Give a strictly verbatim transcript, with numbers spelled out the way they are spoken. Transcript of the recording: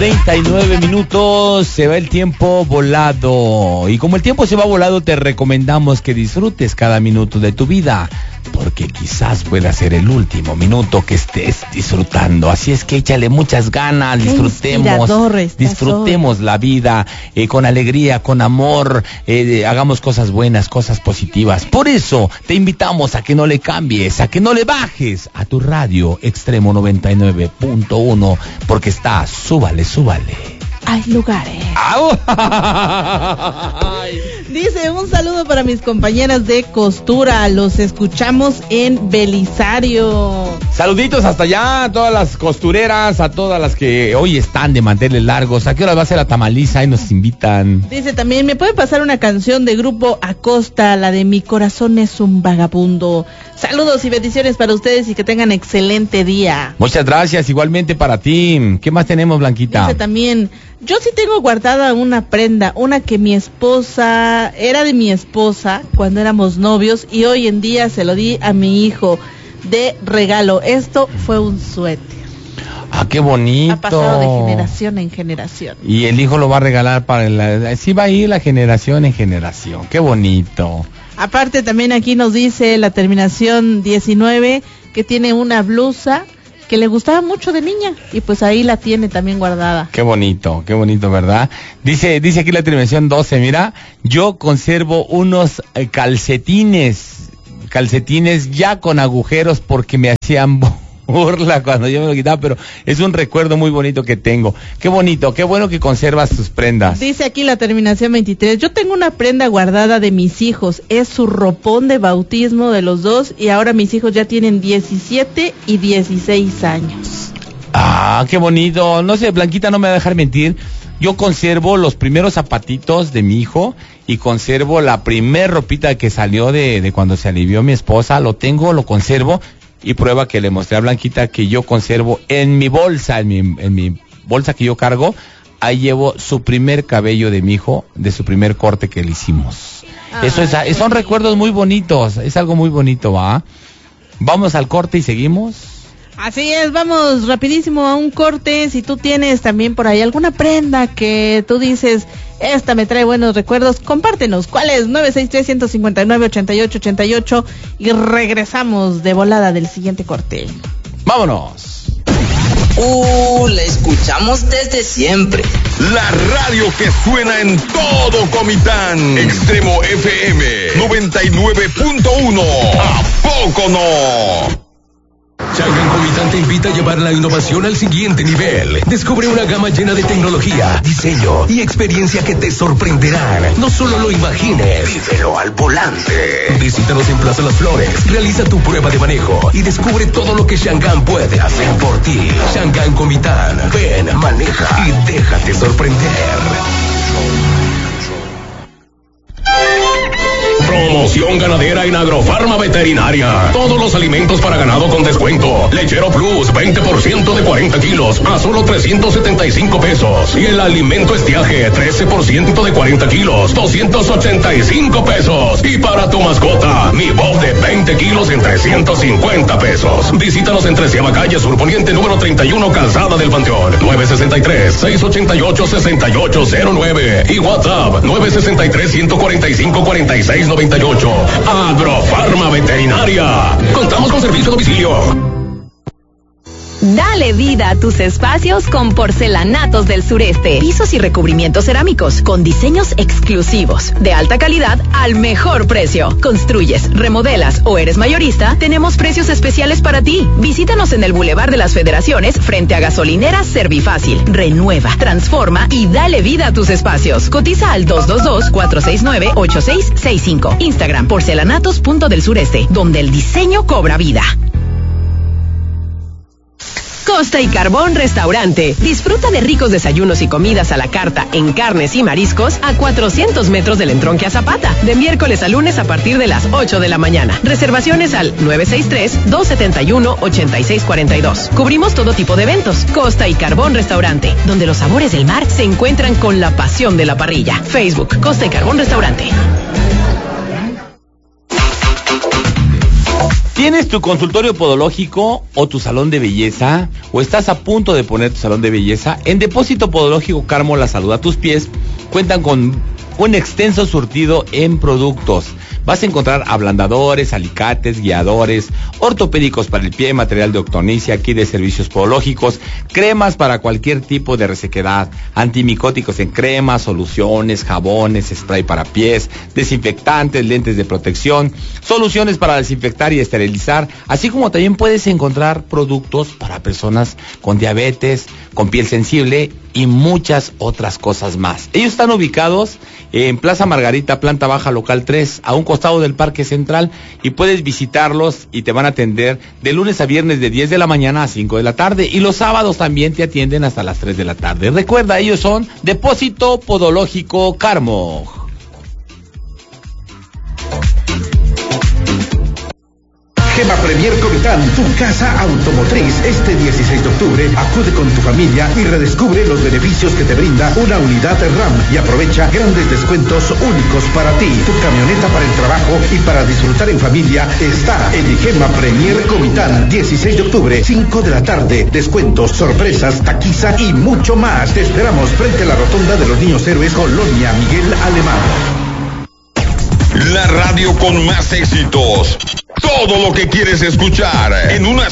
treinta y nueve minutos, se va el tiempo volado. Y como el tiempo se va volado, te recomendamos que disfrutes cada minuto de tu vida, porque quizás pueda ser el último minuto que estés disfrutando. Así es que échale muchas ganas, Qué disfrutemos, disfrutemos la vida eh, con alegría, con amor, eh, hagamos cosas buenas, cosas positivas. Por eso te invitamos a que no le cambies, a que no le bajes a tu radio Extremo noventa y nueve punto uno, porque está, súbale, súbale. Hay lugares. Dice, un saludo para mis compañeras de costura. Los escuchamos en Belisario. Saluditos hasta allá a todas las costureras, a todas las que hoy están de manteles largos. ¿A qué hora va a ser la tamaliza? Y nos invitan. Dice también, ¿me puede pasar una canción de Grupo Acosta, la de Mi corazón es un vagabundo? Saludos y bendiciones para ustedes y que tengan excelente día. Muchas gracias, igualmente para ti. ¿Qué más tenemos, Blanquita? Dice también, yo sí tengo guardada una prenda, una que mi esposa, era de mi esposa cuando éramos novios y hoy en día se lo di a mi hijo de regalo. Esto fue un suéter. Ah, qué bonito. Ha pasado de generación en generación. Y el hijo lo va a regalar para la... Sí va a ir la generación en generación. Qué bonito. Aparte también aquí nos dice la terminación diecinueve que tiene una blusa que le gustaba mucho de niña y pues ahí la tiene también guardada. Qué bonito, qué bonito, ¿verdad? Dice, dice aquí la terminación doce, mira, yo conservo unos eh, calcetines, calcetines ya con agujeros porque me hacían burla cuando yo me lo quitaba, pero es un recuerdo muy bonito que tengo. Qué bonito, qué bueno que conservas tus prendas. Dice aquí la terminación veintitrés, yo tengo una prenda guardada de mis hijos, es su ropón de bautismo de los dos y ahora mis hijos ya tienen diecisiete y dieciséis años. Ah, qué bonito. No sé, Blanquita no me va a dejar mentir. Yo conservo los primeros zapatitos de mi hijo y conservo la primer ropita que salió de, de cuando se alivió mi esposa. Lo tengo, lo conservo. Y prueba que le mostré a Blanquita que yo conservo en mi bolsa, en mi, en mi bolsa que yo cargo, ahí llevo su primer cabello de mi hijo, de su primer corte que le hicimos. Ah, Eso es, son recuerdos muy bonitos, es algo muy bonito, ¿va? Vamos al corte y seguimos. Así es, vamos rapidísimo a un corte. Si tú tienes también por ahí alguna prenda que tú dices, esta me trae buenos recuerdos, compártenos. ¿Cuál es? nueve seis tres, uno cinco nueve, ocho ocho ocho ocho y regresamos de volada del siguiente corte. ¡Vámonos! Uh, la escuchamos desde siempre. La radio que suena en todo Comitán. Extremo F M noventa y nueve punto uno. ¿A poco no? Shanghai Comitán te invita a llevar la innovación al siguiente nivel. Descubre una gama llena de tecnología, diseño y experiencia que te sorprenderán. No solo lo imagines, vívelo al volante. Visítanos en Plaza Las Flores, realiza tu prueba de manejo y descubre todo lo que Shanghai puede hacer por ti. Shanghai Comitán, ven, maneja y déjate sorprender. Promoción ganadera en Agrofarma Veterinaria. Todos los alimentos para ganado con descuento. Lechero Plus, veinte por ciento de cuarenta kilos a solo trescientos setenta y cinco pesos. Y el alimento estiaje, trece por ciento de cuarenta kilos, doscientos ochenta y cinco pesos. Y para tu mascota, mi Bob de veinte kilos en trescientos cincuenta pesos. Visítanos en Treceava Calle Sur Poniente número treinta y uno, Calzada del Panteón. nueve seis tres, seis ocho ocho, seis ocho cero nueve. Y WhatsApp, nueve seis tres, uno cuatro cinco, cuatro seis nueve ocho. Agrofarma Veterinaria. Contamos con servicio a domicilio. Dale vida a tus espacios con Porcelanatos del Sureste. Pisos y recubrimientos cerámicos con diseños exclusivos, de alta calidad al mejor precio. Construyes, remodelas o eres mayorista, tenemos precios especiales para ti. Visítanos en el Boulevard de las Federaciones frente a Gasolinera Servifácil. Renueva, transforma y dale vida a tus espacios. Cotiza al dos dos dos, cuatro seis nueve, ocho seis seis cinco. Instagram porcelanatos punto del sureste, donde el diseño cobra vida. Costa y Carbón Restaurante. Disfruta de ricos desayunos y comidas a la carta en carnes y mariscos a cuatrocientos metros del entronque a Zapata, de miércoles a lunes a partir de las ocho de la mañana. Reservaciones al nueve seis tres, dos siete uno, ocho seis cuatro dos. Cubrimos todo tipo de eventos. Costa y Carbón Restaurante, donde los sabores del mar se encuentran con la pasión de la parrilla. Facebook, Costa y Carbón Restaurante. ¿Tienes tu consultorio podológico o tu salón de belleza? ¿O estás a punto de poner tu salón de belleza? En Depósito Podológico Carmo, la salud a tus pies, cuentan con un extenso surtido en productos. Vas a encontrar ablandadores, alicates, guiadores, ortopédicos para el pie, material de octonicia, aquí de servicios podológicos, cremas para cualquier tipo de resequedad, antimicóticos en cremas, soluciones, jabones, spray para pies, desinfectantes, lentes de protección, soluciones para desinfectar y esterilizar, así como también puedes encontrar productos para personas con diabetes, con piel sensible y muchas otras cosas más. Ellos están ubicados en Plaza Margarita, planta baja, local tres, a un costado del Parque Central, y puedes visitarlos y te van a atender de lunes a viernes de diez de la mañana a cinco de la tarde, y los sábados también te atienden hasta las tres de la tarde. Recuerda, ellos son Depósito Podológico Carmo. Gema Premier Comitán, tu casa automotriz. Este dieciséis de octubre, acude con tu familia y redescubre los beneficios que te brinda una unidad RAM y aprovecha grandes descuentos únicos para ti. Tu camioneta para el trabajo y para disfrutar en familia está en Gema Premier Comitán. dieciséis de octubre, cinco de la tarde. Descuentos, sorpresas, taquiza y mucho más. Te esperamos frente a la rotonda de los Niños Héroes, Colonia Miguel Alemán. La radio con más éxitos. Todo lo que quieres escuchar en una